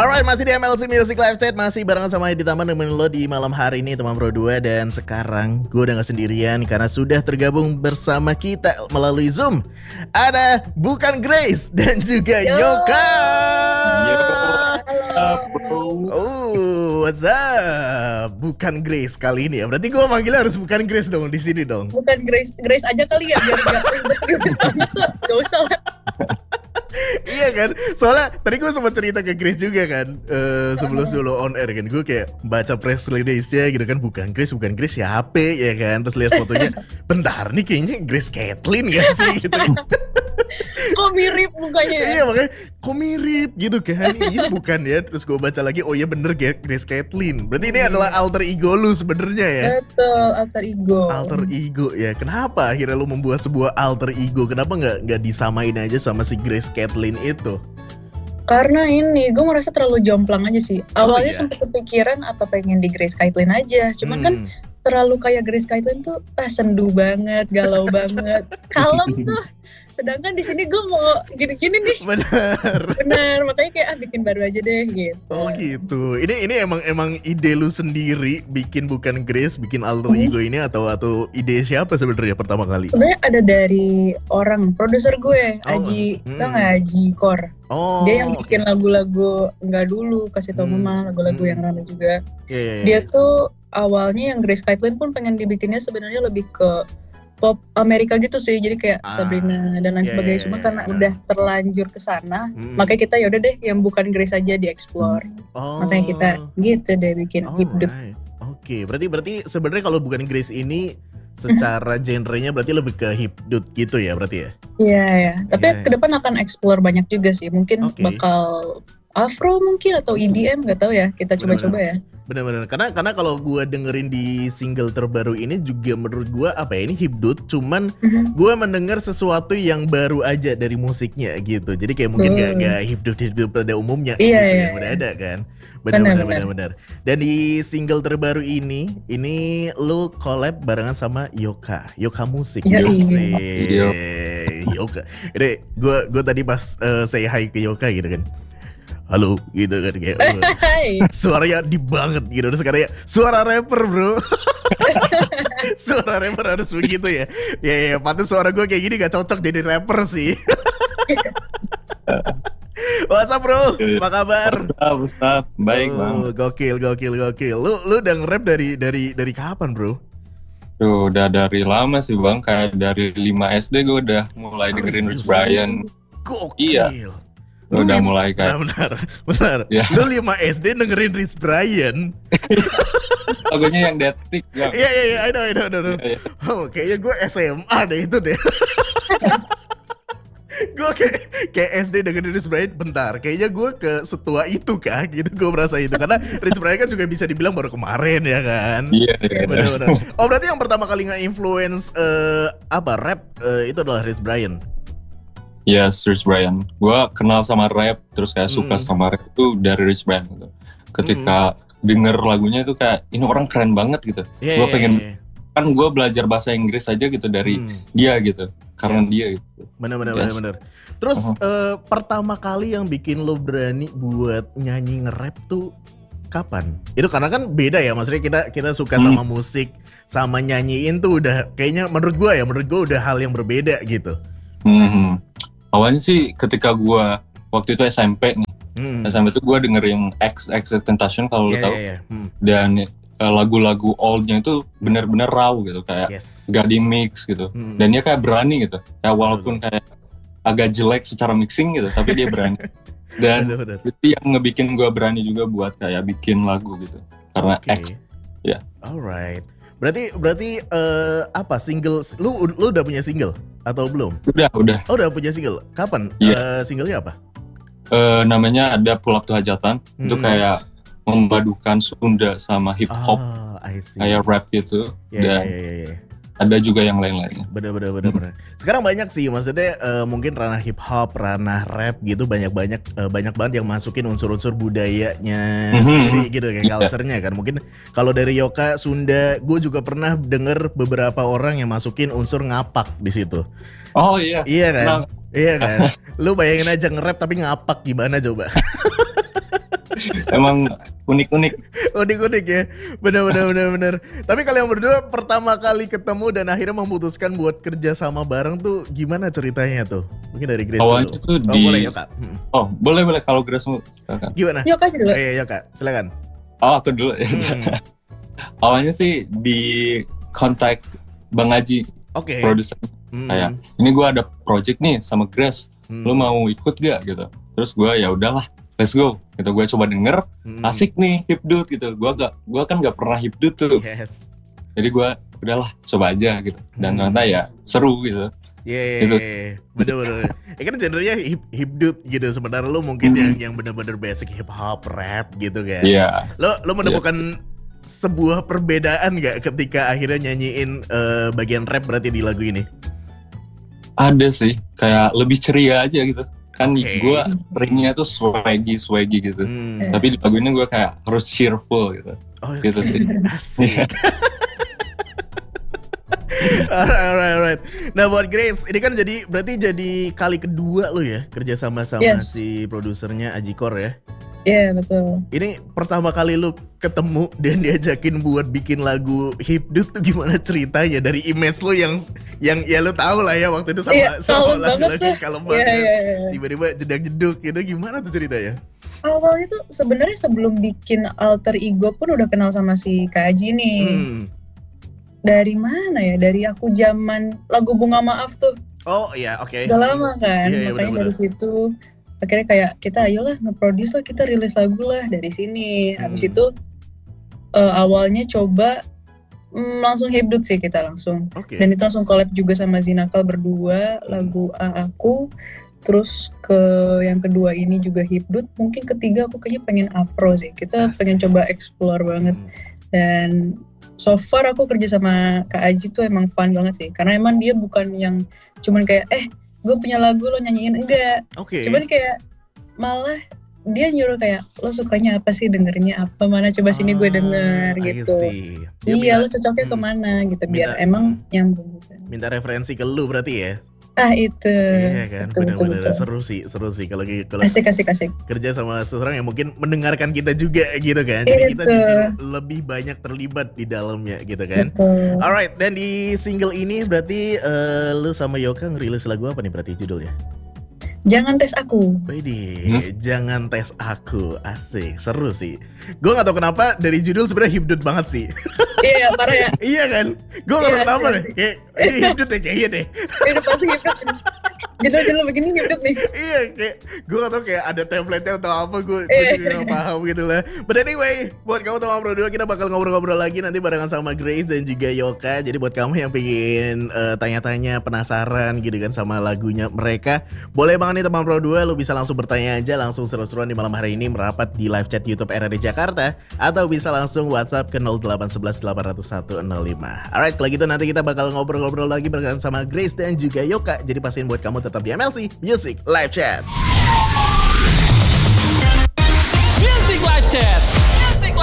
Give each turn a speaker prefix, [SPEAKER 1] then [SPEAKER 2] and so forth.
[SPEAKER 1] Alright, masih di MLC Music Live Chat. Masih barengan sama Edi Taman nemenin lo di malam hari ini teman Pro 2. Dan sekarang gue udah gak sendirian karena sudah tergabung bersama kita melalui Zoom. Ada Bukan Grace dan juga Yoka. Oh, what's up? Bukan Grace kali ini ya. Berarti gue manggilnya harus Bukan Grace dong di sini dong.
[SPEAKER 2] Bukan Grace aja kali ya biar gak usah lah.
[SPEAKER 1] Iya kan, soalnya tadi gue sempat cerita ke Grace juga kan, sebelum on air kan, gue kayak baca press release-nya gitu kan, bukan Grace siapa ya kan, terus lihat fotonya, bentar nih kayaknya Grace Kathleen gak sih gitu.
[SPEAKER 2] Kok mirip mukanya ya?
[SPEAKER 1] Iya makanya, kok mirip gitu kan, iya bukan ya, terus gue baca lagi, oh iya bener Grace Kathleen, berarti ini adalah alter ego lu sebenarnya ya?
[SPEAKER 2] Betul, alter ego.
[SPEAKER 1] Alter ego ya, kenapa akhirnya lu membuat sebuah alter ego, kenapa nggak disamain aja sama si Grace Kathleen itu?
[SPEAKER 2] Karena ini, gue merasa terlalu jomplang aja sih. Awalnya
[SPEAKER 1] iya?
[SPEAKER 2] sempat kepikiran apa pengen di Grace Kathleen aja. Cuman kan terlalu kayak Grace Kathleen tuh sendu banget, galau banget, kalem tuh. Sedangkan di sini gue mau gini-gini nih. Benar, makanya kayak bikin baru aja deh gitu.
[SPEAKER 1] Oh gitu. Ini emang ide lu sendiri bikin Bukan Grace, bikin alter ego ini atau ide siapa sebenarnya pertama kali?
[SPEAKER 2] Sebenarnya ada dari orang produser gue, Aji, tau nggak Aji Kor?
[SPEAKER 1] Oh,
[SPEAKER 2] dia yang bikin lagu-lagu enggak dulu, kasih tau mama lagu-lagu yang rame juga. Dia tuh awalnya yang Grace Kathleen pun pengen dibikinnya sebenarnya lebih ke pop Amerika gitu sih, jadi kayak Sabrina dan lain sebagainya. Cuma karena udah terlanjur ke sana, makanya kita yaudah deh yang Bukan Grace aja dieksplor. Makanya kita gitu deh bikin hipdut.
[SPEAKER 1] Oke, berarti sebenarnya kalau Bukan Grace ini secara genrenya berarti lebih ke hipdut gitu ya berarti ya? Iya
[SPEAKER 2] ya. Tapi ke depan akan explore banyak juga sih. Mungkin bakal Afro mungkin atau EDM, nggak tahu ya. Kita coba-coba ya.
[SPEAKER 1] Benar-benar. Karena kalau gue dengerin di single terbaru ini juga menurut gue ini hipdut. Cuman gue mendengar sesuatu yang baru aja dari musiknya gitu. Jadi kayak mungkin gak hipdut pada umumnya gitu yang udah ada kan. Benar. Dan di single terbaru ini lu collab barengan sama Yoka Musik. Yoka. Ini gue tadi pas say hi ke Yoka gitu kan. Halo gitu kan kayak suaranya deep banget gitu. Terus katanya suara rapper bro. Suara rapper harus begitu ya. Ya patut suara gue kayak gini gak cocok jadi rapper sih. What's up bro? Apa kabar?
[SPEAKER 3] Ustaz, baik bang.
[SPEAKER 1] Gokil. Lu udah nge-rap dari kapan bro?
[SPEAKER 3] Tuh udah dari lama sih bang. Kayak dari 5 SD gue udah mulai dengerin Rich Brian.
[SPEAKER 1] Gokil.
[SPEAKER 3] Iya. Udah mulai kayak
[SPEAKER 1] Benar. Ya. Lu 5 SD dengerin Rich Brian.
[SPEAKER 3] Lagunya yang Dead Stick ya.
[SPEAKER 1] Iya, I know. Oh, kayaknya gue SMA deh itu deh. Gue kayak SD dengerin Rich Brian bentar. Kayaknya gue ke setua itu kah gitu, gue merasa itu. Karena Rich Brian kan juga bisa dibilang baru kemarin ya kan.
[SPEAKER 3] Iya.
[SPEAKER 1] Benar. Oh berarti yang pertama kali nge-influence rap itu adalah Rich Brian.
[SPEAKER 3] Yes, Rich Brian. Gue kenal sama rap, terus kayak suka sama rap itu dari Rich Brian gitu. Ketika denger lagunya itu kayak, ini orang keren banget gitu. Gue pengen, kan gue belajar bahasa Inggris aja gitu dari dia gitu. Karena dia gitu.
[SPEAKER 1] Bener. Terus pertama kali yang bikin lo berani buat nyanyi nge-rap tuh kapan? Itu karena kan beda ya, maksudnya kita suka sama musik, sama nyanyiin tuh udah kayaknya menurut gue udah hal yang berbeda gitu.
[SPEAKER 3] Awalnya sih ketika gue waktu itu SMP nih, SMP tuh gue dengerin XXXTentacion kalau lo tahu, dan lagu-lagu oldnya itu benar-benar raw gitu, kayak gak di mix gitu, dan dia kayak berani gitu, kayak walaupun kayak agak jelek secara mixing gitu, tapi dia berani, dan itu yang ngebikin gue berani juga buat kayak bikin lagu gitu, karena
[SPEAKER 1] Alright. Berarti apa single lu udah punya single atau belum?
[SPEAKER 3] Udah.
[SPEAKER 1] Oh, udah punya single. Kapan? Singlenya apa?
[SPEAKER 3] Namanya ada Pull Up to Hajatan. Itu kayak memadukan Sunda sama hip hop. Kayak rap gitu. Dan ada juga yang lain-lainnya.
[SPEAKER 1] Bener. Sekarang banyak sih, maksudnya mungkin ranah hip hop, ranah rap gitu banyak banget yang masukin unsur-unsur budayanya sendiri gitu kayak culture-nya kan. Mungkin kalau dari Yoka Sunda, gue juga pernah denger beberapa orang yang masukin unsur ngapak di situ.
[SPEAKER 3] Oh iya.
[SPEAKER 1] Iya kan? Iya kan? Lu bayangin aja nge-rap tapi ngapak gimana coba?
[SPEAKER 3] Emang unik-unik
[SPEAKER 1] ya. Benar. Tapi kalian berdua pertama kali ketemu dan akhirnya memutuskan buat kerja sama bareng tuh gimana ceritanya tuh? Mungkin dari Grace
[SPEAKER 3] awalnya
[SPEAKER 1] dulu.
[SPEAKER 3] tuh
[SPEAKER 1] Boleh Yoka.
[SPEAKER 3] Boleh kalau Grace mau.
[SPEAKER 1] Gimana?
[SPEAKER 2] Yoka dulu.
[SPEAKER 1] Yoka, silakan.
[SPEAKER 3] Aku dulu. Awalnya sih di kontak Bang Aji, produser. Kayak ini gue ada project nih sama Grace, lo mau ikut gak gitu? Terus gue ya udahlah, let's go. Gitu gue coba denger, asik nih Hipdut gitu. Gue kan gak pernah Hipdut tuh.
[SPEAKER 1] Yes.
[SPEAKER 3] Jadi gue udahlah coba aja gitu. Dan ternyata ya seru gitu.
[SPEAKER 1] Gitu. Bener-bener. Kan genrenya hipdut gitu. Sementara lo mungkin yang bener-bener basic hip hop, rap gitu kan.
[SPEAKER 3] Iya.
[SPEAKER 1] Lo menemukan sebuah perbedaan gak ketika akhirnya nyanyiin bagian rap berarti di lagu ini? Ada
[SPEAKER 3] sih, kayak lebih ceria aja gitu. Kan gue ringnya tuh swaggy gitu. Tapi di lagu ini gue kayak harus cheerful gitu. Gitu sih.
[SPEAKER 1] Asik. Alright. Nah buat Grace, ini kan berarti jadi kali kedua lo ya kerja sama si produsernya Ajikor ya?
[SPEAKER 2] Iya betul.
[SPEAKER 1] Ini pertama kali lu ketemu dan diajakin buat bikin lagu Hipdut tuh gimana ceritanya? Dari image lu yang ya lu tahu lah ya waktu itu sama lagu-lagu kalem banget. Tiba-tiba jedak-jeduk gitu, gimana tuh ceritanya?
[SPEAKER 2] Awalnya tuh sebenarnya sebelum bikin alter ego pun udah kenal sama si Kak Aji nih. Dari mana ya? Dari aku zaman lagu Bunga Maaf tuh.
[SPEAKER 1] Oh iya, oke.
[SPEAKER 2] Udah lama kan,
[SPEAKER 1] bener-bener.
[SPEAKER 2] makanya dari situ akhirnya kayak kita ayolah nge-produce lah, kita rilis lagu lah dari sini. Habis itu awalnya coba langsung Hipdut sih kita langsung. Dan itu langsung collab juga sama Zinakal berdua, lagu Aku. Terus ke yang kedua ini juga Hipdut. Mungkin ketiga aku kayaknya pengen Afro sih. Kita pengen coba explore banget. Dan so far aku kerja sama Kak Aji tuh emang fun banget sih. Karena emang dia bukan yang cuman kayak gue punya lagu lo nyanyiin, enggak. Cuman kayak malah dia nyuruh kayak lo sukanya apa sih, dengerinnya apa, mana coba sini gue denger gitu. Iya lo cocoknya kemana gitu biar emang nyambung gitu.
[SPEAKER 1] Minta referensi ke lu berarti ya?
[SPEAKER 2] Itu.
[SPEAKER 1] Iya kan, benar-benar seru sih kalau
[SPEAKER 2] asik.
[SPEAKER 1] Kerja sama seseorang yang mungkin mendengarkan kita juga gitu kan. Jadi kita justru lebih banyak terlibat di dalamnya gitu kan.
[SPEAKER 2] Betul.
[SPEAKER 1] Alright, dan di single ini berarti lu sama Yoka ngerilis lagu apa nih berarti judulnya?
[SPEAKER 2] Jangan Tes Aku.
[SPEAKER 1] Widih, Jangan Tes Aku. Asik, seru sih. Gue gak tau kenapa dari judul sebenarnya hipdut banget sih.
[SPEAKER 2] Iya, parah ya.
[SPEAKER 1] Iya kan? Gue gak tau kenapa deh. Kayak ini hipdut ya kayaknya deh.
[SPEAKER 2] Udah pasti hipdut. Judul-judul begini hipdut nih.
[SPEAKER 1] Iya, kayak gue gak tau kayak ada template-nya atau apa. Gue juga gak paham gitu lah. But anyway, buat kamu teman berdua kita bakal ngobrol-ngobrol lagi nanti barengan sama Grace dan juga Yoka. Jadi buat kamu yang pengen tanya-tanya, penasaran gitu kan sama lagunya mereka, boleh banget nih teman Pro 2, lu bisa langsung bertanya aja, langsung seru-seruan di malam hari ini merapat di live chat YouTube RRI Jakarta, atau bisa langsung WhatsApp ke 0811 801 05. Alright, kalau gitu nanti kita bakal ngobrol-ngobrol lagi barengan sama Grace dan juga Yoka. Jadi pastiin buat kamu tetap di MLC Music Live Chat.
[SPEAKER 4] Music Live Chat.